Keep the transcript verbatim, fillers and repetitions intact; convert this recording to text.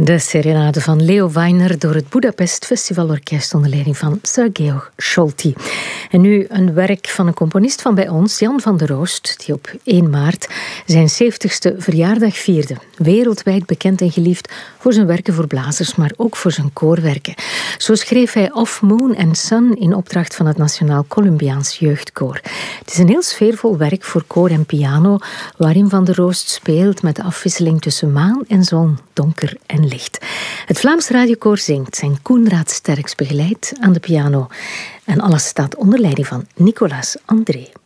De serenade van Leo Weiner door het Budapest Festivalorkest onder leiding van Sir Georg Scholti. En nu een werk van een componist van bij ons, Jan van der Roost, die op één maart zijn zeventigste verjaardag vierde. Wereldwijd bekend en geliefd voor zijn werken voor blazers, maar ook voor zijn koorwerken. Zo schreef hij Of Moon and Sun in opdracht van het Nationaal Columbiaans Jeugdkoor. Het is een heel sfeervol werk voor koor en piano, waarin Van der Roost speelt met de afwisseling tussen maan en zon, donker en licht. Het Vlaams Radiokoor zingt, zijn Koenraad Sterks begeleidt aan de piano. En alles staat onder leiding van Nicolas André.